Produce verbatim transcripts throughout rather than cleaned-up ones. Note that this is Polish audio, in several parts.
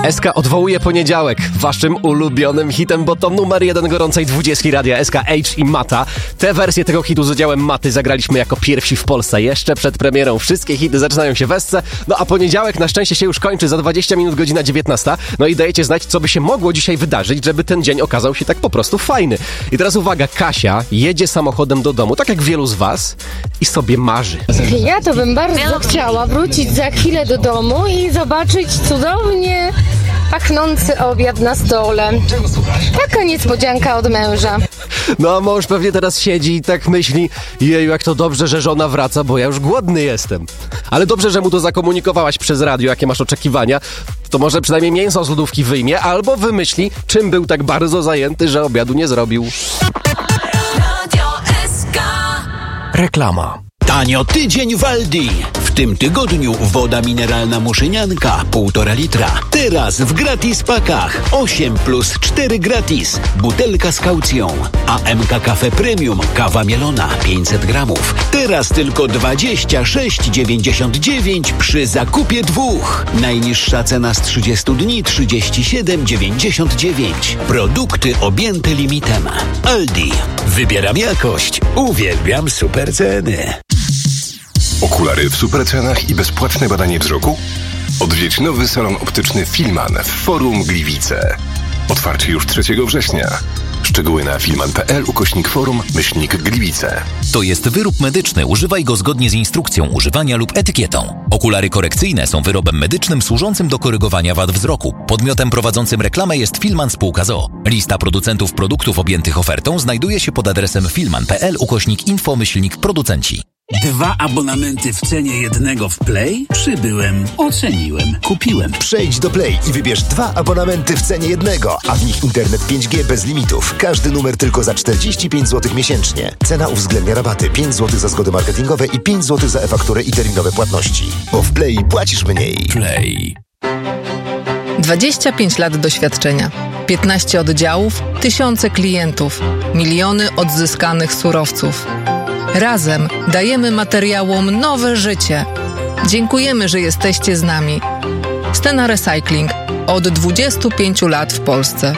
S K odwołuje poniedziałek waszym ulubionym hitem, bo to numer jeden gorącej dwudziestki radia S K, H i Mata. Tę wersję tego hitu z udziałem Maty zagraliśmy jako pierwsi w Polsce jeszcze przed premierą. Wszystkie hity zaczynają się w S C, no a poniedziałek na szczęście się już kończy za dwadzieścia minut, godzina dziewiętnasta. No i dajecie znać, co by się mogło dzisiaj wydarzyć, żeby ten dzień okazał się tak po prostu fajny. I teraz uwaga, Kasia jedzie samochodem do domu, tak jak wielu z was, i sobie marzy. Ja to bym bardzo chciała wrócić za chwilę do domu i zobaczyć cudownie pachnący obiad na stole. Taka niespodzianka od męża. No a mąż pewnie teraz siedzi i tak myśli: jeju, jak to dobrze, że żona wraca, bo ja już głodny jestem. Ale dobrze, że mu to zakomunikowałaś przez radio, jakie masz oczekiwania. To może przynajmniej mięso z lodówki wyjmie, albo wymyśli, czym był tak bardzo zajęty, że obiadu nie zrobił. Reklama. Tanio tydzień w Aldi. W tym tygodniu woda mineralna Muszynianka półtora litra. Teraz w gratis pakach. osiem plus cztery gratis. Butelka z kaucją. A M K Cafe Premium kawa mielona pięćset gramów. Teraz tylko dwadzieścia sześć dziewięćdziesiąt dziewięć przy zakupie dwóch. Najniższa cena z trzydziestu dni trzydzieści siedem dziewięćdziesiąt dziewięć. Produkty objęte limitem. Aldi. Wybieram jakość. Uwielbiam super ceny. Okulary w supercenach i bezpłatne badanie wzroku? Odwiedź nowy salon optyczny Filman w Forum Gliwice. Otwarcie już trzeciego września. Szczegóły na filman.pl ukośnik forum myślnik Gliwice. To jest wyrób medyczny. Używaj go zgodnie z instrukcją używania lub etykietą. Okulary korekcyjne są wyrobem medycznym służącym do korygowania wad wzroku. Podmiotem prowadzącym reklamę jest Filman Spółka z o o. Lista producentów produktów objętych ofertą znajduje się pod adresem filman.pl ukośnik info myślnik producenci. Dwa abonamenty w cenie jednego w Play? Przybyłem, oceniłem, kupiłem. Przejdź do Play i wybierz dwa abonamenty w cenie jednego, a w nich internet pięć G bez limitów. Każdy numer tylko za czterdzieści pięć złotych miesięcznie. Cena uwzględnia rabaty pięć złotych za zgody marketingowe i pięć złotych za e-fakturę i terminowe płatności. Bo w Play płacisz mniej. Play. dwadzieścia pięć lat doświadczenia, piętnaście oddziałów, tysiące klientów, miliony odzyskanych surowców. Razem dajemy materiałom nowe życie. Dziękujemy, że jesteście z nami. Stena Recycling od dwudziestu pięciu lat w Polsce.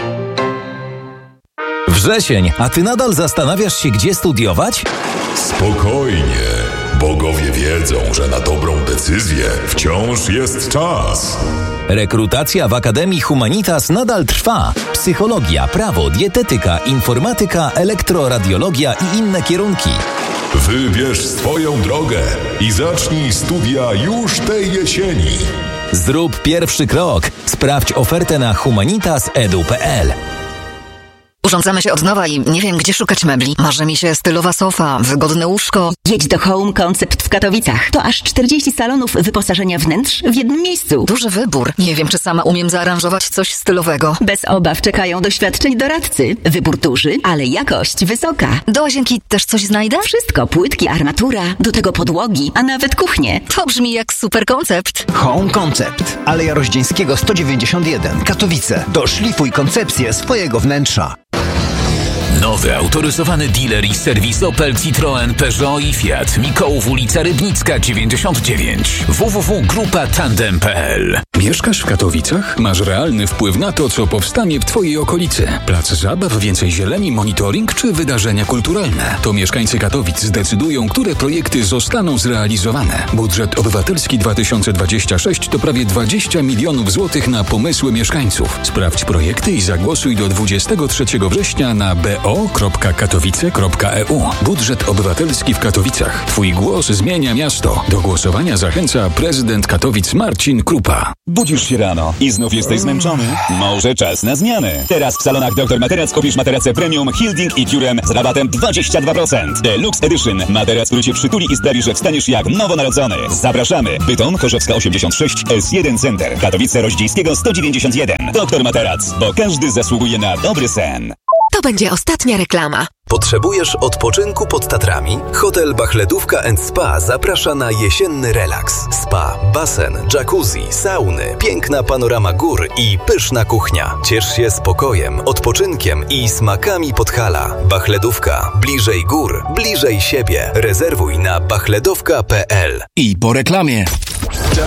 Wrzesień, a ty nadal zastanawiasz się, gdzie studiować? Spokojnie. Bogowie wiedzą, że na dobrą decyzję wciąż jest czas. Rekrutacja w Akademii Humanitas nadal trwa. Psychologia, prawo, dietetyka, informatyka, elektroradiologia i inne kierunki. Wybierz swoją drogę i zacznij studia już tej jesieni. Zrób pierwszy krok. Sprawdź ofertę na humanitas kropka edu kropka pe el. Urządzamy się od nowa i nie wiem, gdzie szukać mebli. Marzy mi się stylowa sofa, wygodne łóżko. Jedź do Home Concept w Katowicach. To aż czterdzieści salonów wyposażenia wnętrz w jednym miejscu. Duży wybór. Nie wiem, czy sama umiem zaaranżować coś stylowego. Bez obaw czekają doświadczeni doradcy. Wybór duży, ale jakość wysoka. Do łazienki też coś znajdę? Wszystko. Płytki, armatura, do tego podłogi, a nawet kuchnię. To brzmi jak super koncept. Home Concept. Aleja Roździeńskiego sto dziewięćdziesiąt jeden. Katowice. Doszlifuj koncepcję swojego wnętrza. Nowy autoryzowany dealer i serwis Opel, Citroen, Peugeot i Fiat. Mikołów, ulica Rybnicka dziewięćdziesiąt dziewięć. w w w kropka grupa tandem kropka pe el. Mieszkasz w Katowicach? Masz realny wpływ na to, co powstanie w Twojej okolicy. Plac zabaw, więcej zieleni, monitoring czy wydarzenia kulturalne. To mieszkańcy Katowic zdecydują, które projekty zostaną zrealizowane. Budżet obywatelski dwa tysiące dwudziesty szósty to prawie dwadzieścia milionów złotych na pomysły mieszkańców. Sprawdź projekty i zagłosuj do dwudziestego trzeciego września na b o kropka katowice kropka e u. Budżet obywatelski w Katowicach. Twój głos zmienia miasto. Do głosowania zachęca prezydent Katowic Marcin Krupa. Budzisz się rano i znów jesteś zmęczony? Może czas na zmianę. Teraz w salonach doktor Materac kupisz materace premium Hilding i Curem z rabatem dwadzieścia dwa procent. Deluxe Edition. Materac, który cię przytuli i sprawi, że wstaniesz jak nowonarodzony. Zapraszamy. Bytom, Chorzowska osiemdziesiąt sześć, S jeden Center. Katowice, Roździńskiego sto dziewięćdziesiąt jeden. Doktor Materac, bo każdy zasługuje na dobry sen. To będzie ostatnia reklama. Potrzebujesz odpoczynku pod Tatrami? Hotel Bachledówka and Spa zaprasza na jesienny relaks. Spa, basen, jacuzzi, sauny, piękna panorama gór i pyszna kuchnia. Ciesz się spokojem, odpoczynkiem i smakami Podhala. Bachledówka. Bliżej gór, bliżej siebie. Rezerwuj na bachledówka kropka pe el. I po reklamie.